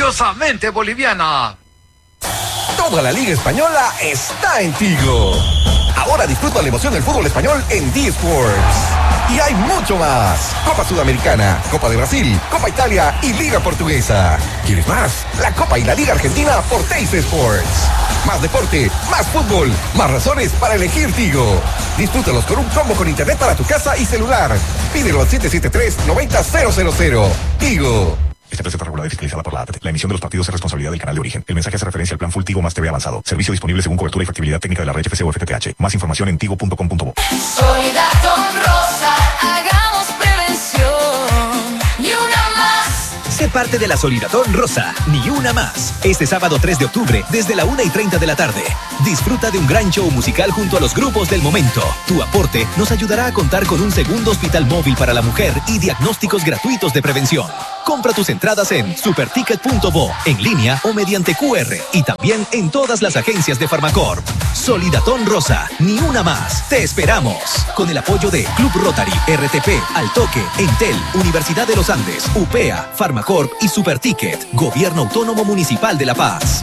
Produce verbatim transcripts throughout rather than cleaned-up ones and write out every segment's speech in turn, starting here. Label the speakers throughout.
Speaker 1: orgullosamente boliviana.
Speaker 2: Toda la Liga Española está en Tigo. Ahora disfruta la emoción del fútbol español en D-Sports. Y hay mucho más. Copa Sudamericana, Copa de Brasil, Copa Italia y Liga Portuguesa. ¿Quieres más? La Copa y la Liga Argentina por Teis Sports. Más deporte, más fútbol, más razones para elegir Tigo. Disfrútalos con un combo con internet para tu casa y celular. Pídelo al siete siete tres, nueve cero cero cero. Tigo.
Speaker 3: Esta empresa está regulada y fiscalizada por la A T T. La emisión de los partidos es responsabilidad del canal de origen. El mensaje hace referencia al plan Full Tigo más T V avanzado. Servicio disponible según cobertura y factibilidad técnica de la red F C o F T T H. Más información en tigo punto com punto bo.
Speaker 4: Solidaridad Rosa, hagamos prevención. Ni una más.
Speaker 5: Sé parte de la Solidaridad Rosa, ni una más. Este sábado tres de octubre, desde la una y treinta de la tarde. Disfruta de un gran show musical junto a los grupos del momento. Tu aporte nos ayudará a contar con un segundo hospital móvil para la mujer y diagnósticos gratuitos de prevención. Compra tus entradas en superticket punto bo, en línea o mediante Q R, y también en todas las agencias de Farmacorp. Solidatón Rosa, ni una más. Te esperamos. Con el apoyo de Club Rotary, R T P, Altoque, Entel, Universidad de los Andes, U P E A, Farmacorp y Superticket, Gobierno Autónomo Municipal de La Paz.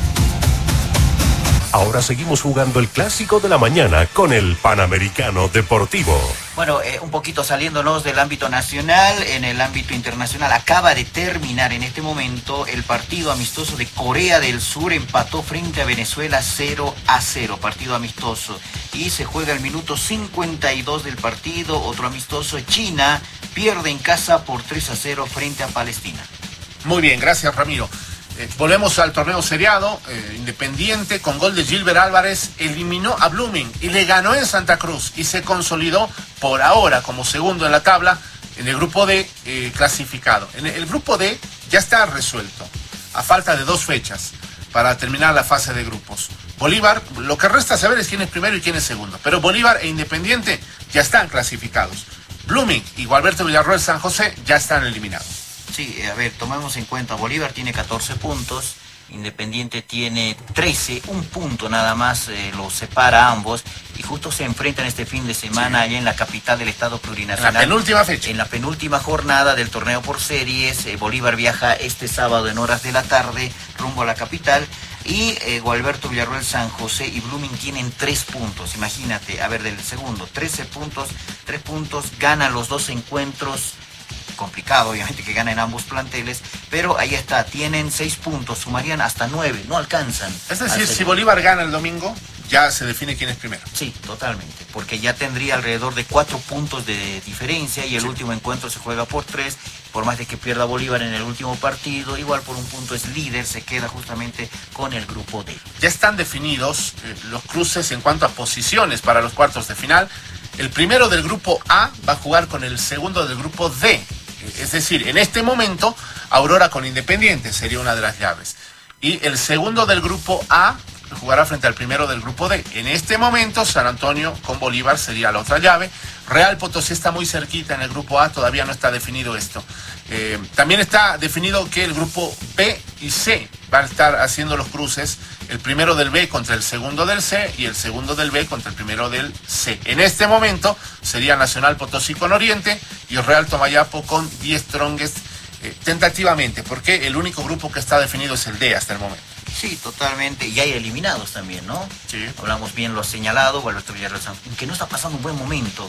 Speaker 6: Ahora seguimos jugando el clásico de la mañana con el Panamericano Deportivo.
Speaker 7: Bueno, eh, un poquito saliéndonos del ámbito nacional, en el ámbito internacional acaba de terminar en este momento el partido amistoso de Corea del Sur, empató frente a Venezuela cero a cero, partido amistoso. Y se juega el minuto cincuenta y dos del partido, otro amistoso, China pierde en casa por tres a cero frente a Palestina.
Speaker 8: Muy bien, gracias Ramiro. Eh, volvemos al torneo seriado, eh, Independiente, con gol de Gilbert Álvarez, eliminó a Blooming y le ganó en Santa Cruz y se consolidó por ahora como segundo en la tabla en el grupo D eh, clasificado. En el grupo D ya está resuelto, a falta de dos fechas para terminar la fase de grupos. Bolívar, lo que resta saber es quién es primero y quién es segundo, pero Bolívar e Independiente ya están clasificados. Blooming y Gualberto Villarroel San José ya están eliminados.
Speaker 7: Sí, a ver, tomemos en cuenta, Bolívar tiene catorce puntos, Independiente tiene trece, un punto nada más eh, los separa a ambos, y justo se enfrentan este fin de semana sí. allá en la capital del estado plurinacional.
Speaker 8: En la penúltima fecha.
Speaker 7: En la penúltima jornada del torneo por series, eh, Bolívar viaja este sábado en horas de la tarde rumbo a la capital, y eh, Gualberto Villarroel San José y Blooming tienen tres puntos, imagínate, a ver, del segundo, trece puntos, tres puntos, ganan los dos encuentros. Complicado, obviamente, que ganen ambos planteles, pero ahí está, tienen seis puntos, sumarían hasta nueve, no alcanzan.
Speaker 8: Es decir, si Bolívar gana el domingo, ya se define quién es primero.
Speaker 7: Sí, totalmente, porque ya tendría alrededor de cuatro puntos de diferencia y el sí. último encuentro se juega por tres, por más de que pierda Bolívar en el último partido, igual por un punto es líder, se queda justamente con el grupo D.
Speaker 8: Ya están definidos eh, los cruces en cuanto a posiciones para los cuartos de final. El primero del grupo A va a jugar con el segundo del grupo D. Es decir, en este momento, Aurora con Independiente sería una de las llaves. Y el segundo del grupo A jugará frente al primero del grupo D. En este momento, San Antonio con Bolívar sería la otra llave. Real Potosí está muy cerquita en el grupo A, todavía no está definido esto. Eh, también está definido que el grupo B y C van a estar haciendo los cruces. El primero del B contra el segundo del C y el segundo del B contra el primero del C. En este momento sería Nacional Potosí con Oriente y Real Tomayapo con Die Strongest eh, tentativamente, porque el único grupo que está definido es el D hasta el momento.
Speaker 7: Sí, totalmente. Y hay eliminados también, ¿no?
Speaker 8: Sí.
Speaker 7: Hablamos bien, lo ha señalado, Gualberto Villarroel, que no está pasando un buen momento.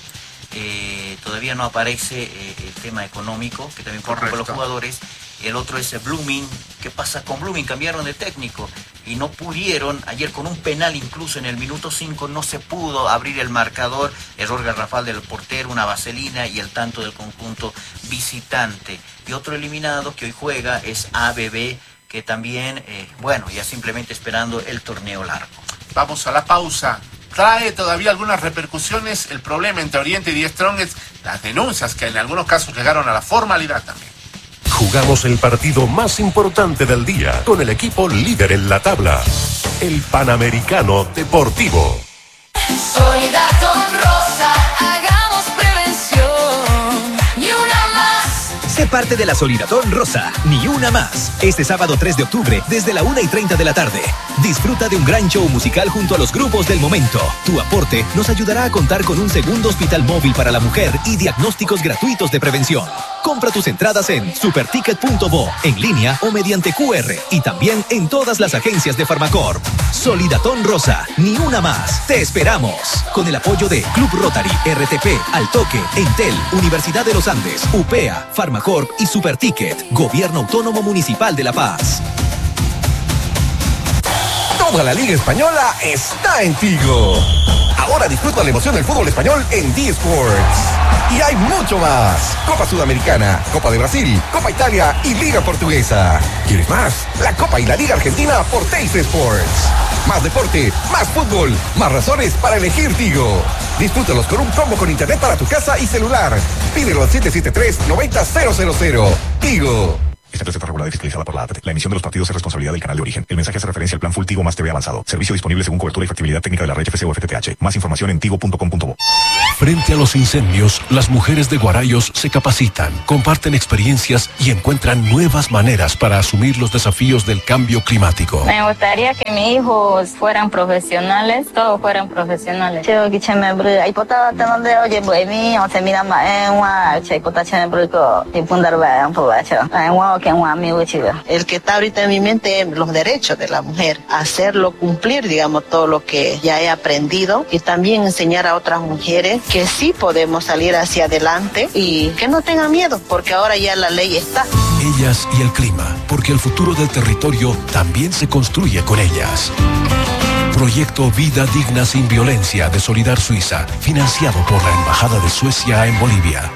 Speaker 7: Eh, todavía no aparece eh, el tema económico, que también preocupa a los jugadores. El otro es Blooming. ¿Qué pasa con Blooming? Cambiaron de técnico y no pudieron, ayer con un penal incluso en el minuto cinco no se pudo abrir el marcador, error garrafal del portero, una vaselina y el tanto del conjunto visitante. Y otro eliminado que hoy juega es A B B, que también, eh, bueno, ya simplemente esperando el torneo largo.
Speaker 8: Vamos a la pausa. Trae todavía algunas repercusiones el problema entre Oriente y Die Strongest, las denuncias que en algunos casos llegaron a la formalidad también.
Speaker 6: Jugamos el partido más importante del día con el equipo líder en la tabla, el Panamericano Deportivo.
Speaker 4: Solidaridad Rosa, hagamos prevención. Ni una más.
Speaker 5: Sé parte de la Solidaridad Rosa, ni una más. Este sábado tres de octubre, desde la una y treinta de la tarde. Disfruta de un gran show musical junto a los grupos del momento. Tu aporte nos ayudará a contar con un segundo hospital móvil para la mujer y diagnósticos gratuitos de prevención. Compra tus entradas en superticket punto bo, en línea o mediante cu erre y también en todas las agencias de Farmacorp. Solidatón Rosa, ni una más. Te esperamos. Con el apoyo de Club Rotary, erre te pe, Al Toque, Entel, Universidad de los Andes, UPEA, Farmacorp y Superticket, Gobierno Autónomo Municipal de La Paz.
Speaker 2: Toda la Liga Española está en Tigo. Ahora disfruta la emoción del fútbol español en D-Sports. Y hay mucho más. Copa Sudamericana, Copa de Brasil, Copa Italia y Liga Portuguesa. ¿Quieres más? La Copa y la Liga Argentina por Teis Sports. Más deporte, más fútbol, más razones para elegir Tigo. Disfrútalos con un combo con internet para tu casa y celular. Pídelo al siete siete tres, nueve cero cero cero. Tigo.
Speaker 3: Esta empresa está regulada y fiscalizada por la A T T. La emisión de los partidos es responsabilidad del canal de origen. El mensaje hace referencia al plan Full Tigo más T V avanzado. Servicio disponible según cobertura y factibilidad técnica de la red F C o F T T H. Más información en tigo punto com punto bo.
Speaker 6: Frente a los incendios, las mujeres de Guarayos se capacitan, comparten experiencias y encuentran nuevas maneras para asumir los desafíos del cambio climático.
Speaker 9: Me gustaría que mis hijos fueran profesionales, todos fueran profesionales.
Speaker 10: El que está ahorita en mi mente es los derechos de la mujer, hacerlo cumplir, digamos, todo lo que ya he aprendido y también enseñar a otras mujeres que sí podemos salir hacia adelante y que no tengan miedo, porque ahora ya la ley está.
Speaker 6: Ellas y el clima, porque el futuro del territorio también se construye con ellas. Proyecto Vida Digna Sin Violencia de Solidar Suiza, financiado por la Embajada de Suecia en Bolivia.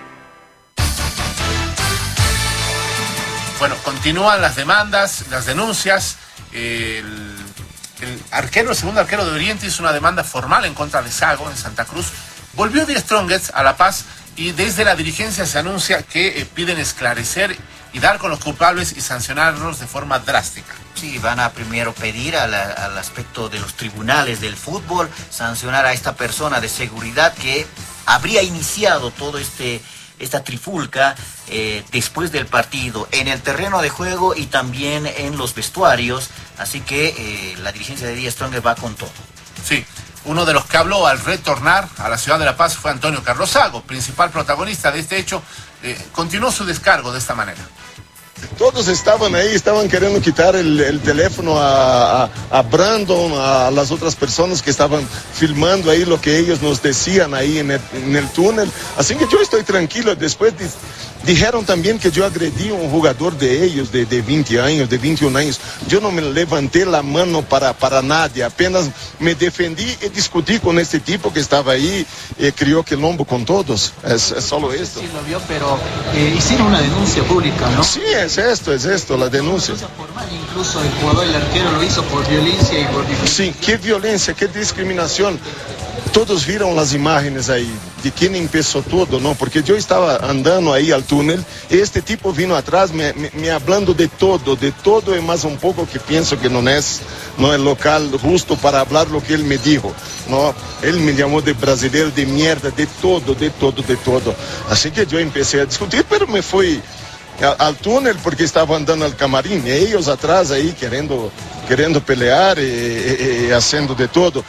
Speaker 8: Bueno, continúan las demandas, las denuncias. El, el arquero, el segundo arquero de Oriente hizo una demanda formal en contra de Sago en Santa Cruz. Volvió The Strongest a La Paz y desde la dirigencia se anuncia que eh, piden esclarecer y dar con los culpables y sancionarlos de forma drástica.
Speaker 7: Sí, van a primero pedir a la, al aspecto de los tribunales del fútbol, sancionar a esta persona de seguridad que habría iniciado todo este... esta trifulca eh, después del partido, en el terreno de juego y también en los vestuarios, así que eh, la dirigencia de The Strongest va con todo.
Speaker 8: Sí, uno de los que habló al retornar a la ciudad de La Paz fue Antonio Carlos Sago, principal protagonista de este hecho, eh, continuó su descargo de esta manera.
Speaker 11: Todos estaban ahí, estaban queriendo quitar el, el teléfono a, a, a Brandon, a las otras personas que estaban filmando ahí lo que ellos nos decían ahí en el, en el túnel. Así que yo estoy tranquilo. Después di, dijeron también que yo agredí a un jugador de ellos de, de veinte años, de veintiún años. Yo no me levanté la mano para, para nadie, apenas me defendí y discutí con este tipo que estaba ahí, eh, crió quilombo con todos. Es, es solo esto.
Speaker 12: Sí, lo vio, pero eh, hicieron una denuncia pública, ¿no?
Speaker 11: Sí, es esto, es esto, la denuncia.
Speaker 12: Formal, incluso el jugador, el arquero lo hizo por violencia y por...
Speaker 11: Sí, qué violencia, qué discriminación. Todos vieron las imágenes ahí de quién empezó todo, ¿no? Porque yo estaba andando ahí al túnel y este tipo vino atrás me, me, me hablando de todo, de todo y más un poco que pienso que no es no el local justo para hablar lo que él me dijo, ¿no? Él me llamó de brasileiro, de mierda, de todo, de todo, de todo. Así que yo empecé a discutir, pero me fui al túnel porque estaba andando al camarín y ellos atrás ahí queriendo, queriendo pelear y, y, y haciendo de todo.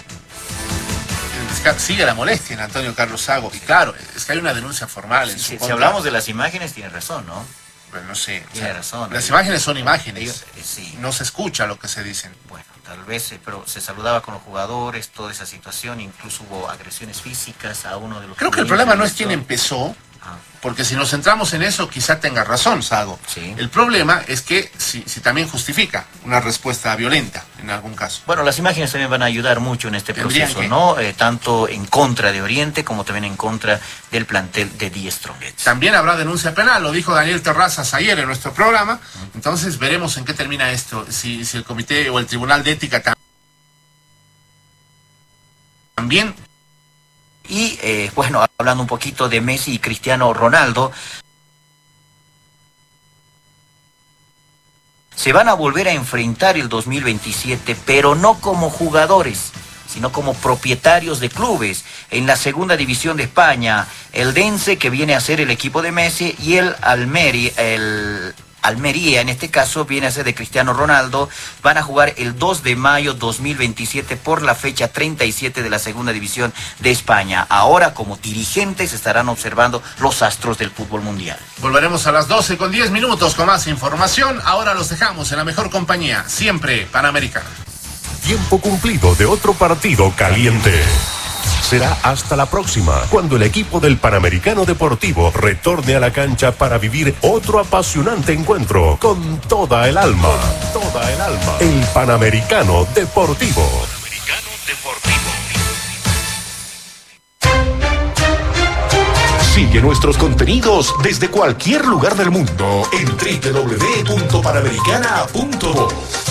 Speaker 8: Sigue la molestia en Antonio Carlos Sago y claro, es que hay una denuncia formal en
Speaker 7: sí,
Speaker 8: su
Speaker 7: si,
Speaker 8: contra.
Speaker 7: si hablamos de las imágenes, tiene razón, ¿no?
Speaker 8: Pues no sé.
Speaker 7: Tiene
Speaker 8: o sea,
Speaker 7: razón.
Speaker 8: Las
Speaker 7: ellos,
Speaker 8: imágenes son imágenes.
Speaker 7: Ellos, eh, sí.
Speaker 8: No se escucha lo que se dicen.
Speaker 7: Bueno, tal vez, eh, pero se saludaba con los jugadores, toda esa situación, incluso hubo agresiones físicas a uno de los...
Speaker 8: Creo que el problema no es quién empezó, porque si nos centramos en eso, quizá tenga razón, Sago.
Speaker 7: Sí.
Speaker 8: El problema es que si, si también justifica una respuesta violenta en algún caso.
Speaker 7: Bueno, las imágenes también van a ayudar mucho en este proceso,
Speaker 8: que...
Speaker 7: ¿no? Eh, tanto en contra de Oriente como también en contra del plantel de The Strongest.
Speaker 8: También habrá denuncia penal, lo dijo Daniel Terrazas ayer en nuestro programa. Uh-huh. Entonces veremos en qué termina esto, si, si el comité o el tribunal de ética también...
Speaker 7: Y eh, bueno, hablando un poquito de Messi y Cristiano Ronaldo, se van a volver a enfrentar el dos mil veintisiete, pero no como jugadores, sino como propietarios de clubes. En la segunda división de España, el Dense, que viene a ser el equipo de Messi, y el Almería, el Almería, en este caso viene a ser de Cristiano Ronaldo, van a jugar el dos de mayo dos mil veintisiete por la fecha treinta y siete de la segunda división de España. Ahora, como dirigentes, estarán observando los astros del fútbol mundial.
Speaker 8: Volveremos a las doce con diez minutos con más información. Ahora los dejamos en la mejor compañía, siempre Panamericana.
Speaker 6: Tiempo cumplido de otro partido caliente. Será hasta la próxima, cuando el equipo del Panamericano Deportivo retorne a la cancha para vivir otro apasionante encuentro con toda el alma. Con toda el alma. El Panamericano Deportivo. Panamericano Deportivo. Sigue nuestros contenidos desde cualquier lugar del mundo en doble u doble u doble u punto panamericana punto voz.